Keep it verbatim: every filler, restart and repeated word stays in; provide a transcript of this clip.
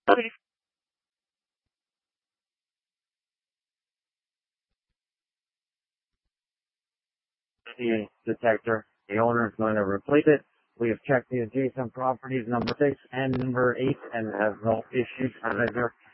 The detector. The owner is going to replace it. We have checked the adjacent properties number six and number eight and have no issues either.